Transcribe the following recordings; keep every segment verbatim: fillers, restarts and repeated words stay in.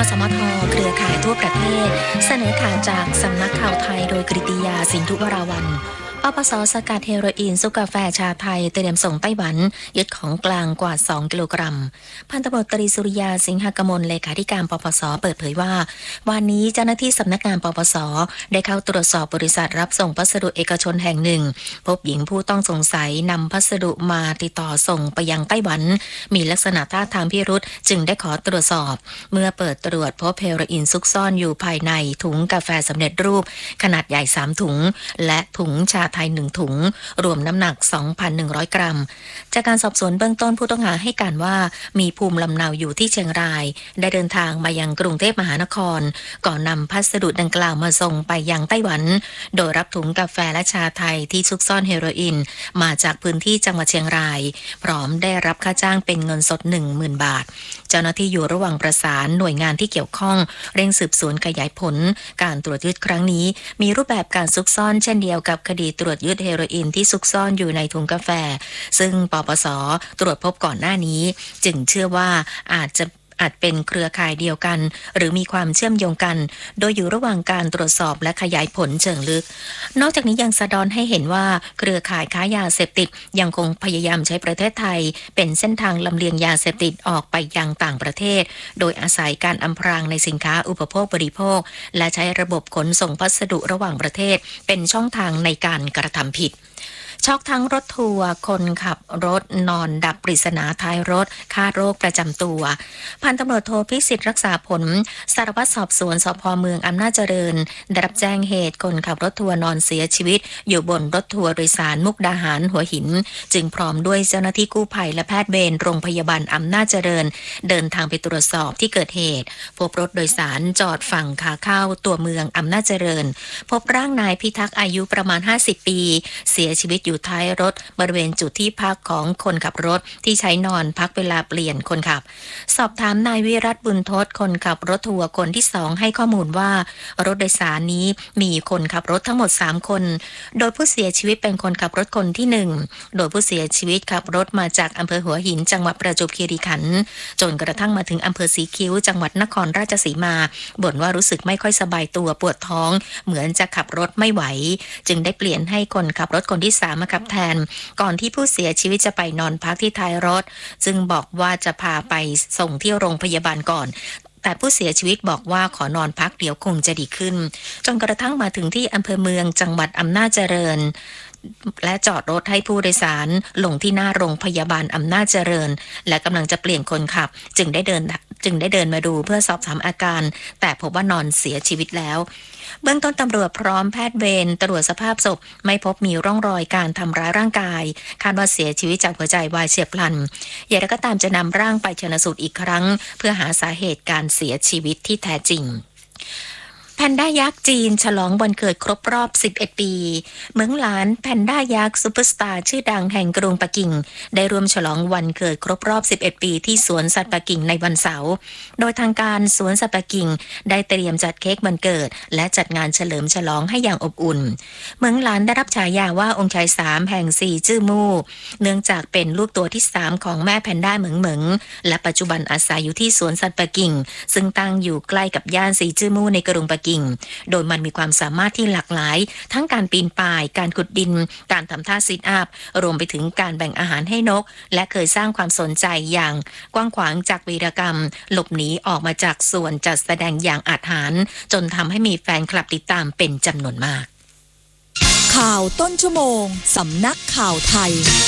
สมทเครือข่ายทั่วประเทศเสนอข่าวจากสำนักข่าวไทยโดยกฤติยาสินธุวราวัลย์ปปส.สกัดเฮโรอีนซุปกาแฟชาไทยเตรียมส่งไต้หวันยึดของกลางกว่าสองกิโลกรัมพันตำรวจตรีสุริยาสิงหกมลเลขาธิการปปส.เปิดเผยว่าวันนี้เจ้าหน้าที่สำนักงานปปส.ได้เข้าตรวจสอบบริษัทรับส่งพัสดุเอกชนแห่งหนึ่งพบหญิงผู้ต้องสงสัยนำพัสดุมาติดต่อส่งไปยังไต้หวันมีลักษณะท่าทางพิรุธจึงได้ขอตรวจสอบเมื่อเปิดตรวจพบเฮโรอีนซุกซ่อนอยู่ภายในถุงกาแฟสำเร็จรูปขนาดใหญ่สามถุงและถุงชาไทยหนึ่งถุงรวมน้ำหนัก สองพันหนึ่งร้อย กรัมจากการสอบสวนเบื้องต้นผู้ต้องหาให้การว่ามีภูมิลำเนาอยู่ที่เชียงรายได้เดินทางมายังกรุงเทพมหานครก่อนนำพัสดุดังกล่าวมาส่งไปยังไต้หวันโดยรับถุงกาแฟและชาไทยที่ซุกซ่อนเฮโรอีนมาจากพื้นที่จังหวัดเชียงรายพร้อมได้รับค่าจ้างเป็นเงินสด หนึ่งหมื่น บาทเจ้าหน้าที่อยู่ระหว่างประสานหน่วยงานที่เกี่ยวข้องเร่งสืบสวนขยายผลการตรวจยึดครั้งนี้มีรูปแบบการซุกซ่อนเช่นเดียวกับคดีตรวจยึดเฮโรอีนที่ซุกซ่อนอยู่ในถุงกาแฟซึ่งปปส.ตรวจพบก่อนหน้านี้จึงเชื่อว่าอาจจะอาจเป็นเครือข่ายเดียวกันหรือมีความเชื่อมโยงกันโดยอยู่ระหว่างการตรวจสอบและขยายผลเชิงลึกนอกจากนี้ยังสะท้อนให้เห็นว่าเครือข่ายค้ายาเสพติดยังคงพยายามใช้ประเทศไทยเป็นเส้นทางลำเลียงยาเสพติดออกไปยังต่างประเทศโดยอาศัยการอำพรางในสินค้าอุปโภคบริโภคและใช้ระบบขนส่งพัสดุระหว่างประเทศเป็นช่องทางในการกระทำผิดช็อกทั้งรถทัวร์คนขับรถนอนดับปริศนาท้ายรถคาดโรคประจำตัวพันตำรวจโทพิสิทธิ์รักษาผลสารวัตรสอบสวนสภ.เมืองอำนาจเจริญได้รับแจ้งเหตุคนขับรถทัวร์นอนเสียชีวิตอยู่บนรถทัวร์โดยสารมุกดาหารหัวหินจึงพร้อมด้วยเจ้าหน้าที่กู้ภัยและแพทย์เวรโรงพยาบาลอำนาจเจริญเดินทางไปตรวจสอบที่เกิดเหตุพบรถโดยสารจอดฝั่งขาเข้าตัวเมืองอำนาจเจริญพบร่างนายพิทักษ์อายุประมาณห้าสิบปีเสียชีวิตอยู่ท้ายรถบริเวณจุดที่พักของคนขับรถที่ใช้นอนพักเวลาเปลี่ยนคนขับสอบถามนายวิรัตบุญทศคนขับรถทัวร์คนที่สองให้ข้อมูลว่ารถโดยสารนี้มีคนขับรถทั้งหมดสามคนโดยผู้เสียชีวิตเป็นคนขับรถคนที่หนึ่งโดยผู้เสียชีวิตขับรถมาจากอำเภอหัวหินจังหวัดประจวบคีรีขันธ์จนกระทั่งมาถึงอำเภอสีคิ้วจังหวัดนครราชสีมาบ่นว่ารู้สึกไม่ค่อยสบายตัวปวดท้องเหมือนจะขับรถไม่ไหวจึงได้เปลี่ยนให้คนขับรถคนที่สามมาขับแทนก่อนที่ผู้เสียชีวิตจะไปนอนพักที่ท้ายรถซึ่งบอกว่าจะพาไปส่งที่โรงพยาบาลก่อนแต่ผู้เสียชีวิตบอกว่าขอนอนพักเดี๋ยวคงจะดีขึ้นจนกระทั่งมาถึงที่อำเภอเมืองจังหวัดอำนาจเจริญและจอดรถให้ผู้โดยสารลงที่หน้าโรงพยาบาลอำนาจเจริญและกำลังจะเปลี่ยนคนขับจึงได้เดินจึงได้เดินมาดูเพื่อสอบถามอาการแต่พบว่านอนเสียชีวิตแล้วเบื้องต้นตำรวจพร้อมแพทย์เวรตรวจสภาพศพไม่พบมีร่องรอยการทำร้ายร่างกายคาดว่าเสียชีวิตจากหัวใจวายเฉียบพลันอย่างไรก็ตามจะนำร่างไปชันสูตรอีกครั้งเพื่อหาสาเหตุการเสียชีวิตที่แท้จริงแพนด้ายักษ์จีนฉลองวันเกิดครบรอบสิบเอ็ดปีเมืองหลานแพนด้ายักษ์ซุปเปอร์สตาร์ชื่อดังแห่งกรุงปักกิ่งได้ร่วมฉลองวันเกิดครบรอบสิบเอ็ดปีที่สวนสัตว์ปักกิ่งในวันเสาร์โดยทางการสวนสัตว์ปักกิ่งได้เตรียมจัดเค้กวันเกิดและจัดงานเฉลิมฉลองให้อย่างอบอุ่นเมืองหลานได้รับฉายาว่าองค์ชายสามแห่งสี่จื้อมู่เนื่องจากเป็นลูกตัวที่สามของแม่แพนด้าเหมิงเหมิงและปัจจุบันอาศัยอยู่ที่สวนสัตว์ปักกิ่งซึ่งตั้งอยู่ใกล้กับย่านสี่จื้อมู่ในกรุงปักกิ่งโดยมันมีความสามารถที่หลากหลายทั้งการปีนป่ายการขุดดินการทำท่าซิทอัพรวมไปถึงการแบ่งอาหารให้นกและเคยสร้างความสนใจอย่างกว้างขวางจากวีรกรรมหลบหนีออกมาจากส่วนจัดแสดงอย่างอาถรรพ์จนทำให้มีแฟนคลับติดตามเป็นจำนวนมากข่าวต้นชั่วโมงสำนักข่าวไทย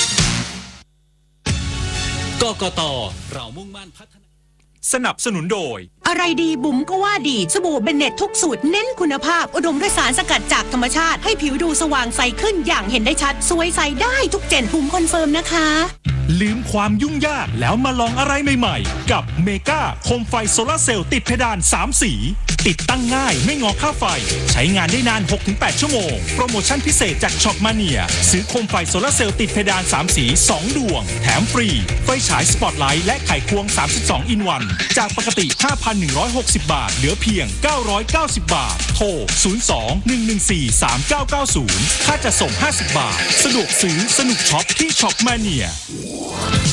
กกต.เรามุ่งมั่นพัฒนาสนับสนุนโดยอะไรดีบุ๋มก็ว่าดีสบู่เบนเน็ตทุกสูตรเน้นคุณภาพอุดมด้วยสารสกัดจากธรรมชาติให้ผิวดูสว่างใสขึ้นอย่างเห็นได้ชัดสวยใสได้ทุกเจนบุ๋มคอนเฟิร์มนะคะลืมความยุ่งยากแล้วมาลองอะไรใหม่ๆกับเมกาโคมไฟโซลาร์เซลล์ติดเพดานสามสีติดตั้งง่ายไม่งอค่าไฟใช้งานได้นาน หกถึงแปด ชั่วโมงโปรโมชั่นพิเศษจากช็อปมาเนียซื้อโคมไฟโซลาร์เซลล์ติดเพดานสามสีสองดวงแถมฟรีไฟฉายสปอตไลท์และไขควงสามสิบสองอินวันจากปกติ ห้าพันหนึ่งร้อยหกสิบ บาทเหลือเพียงเก้าร้อยเก้าสิบบาทโทรศูนย์ สอง หนึ่ง หนึ่ง สี่ สาม เก้า เก้า ศูนย์ค่าจะส่งห้าสิบบาทสะดวกซื้อสนุกช็อปที่ช็อปมาเนีย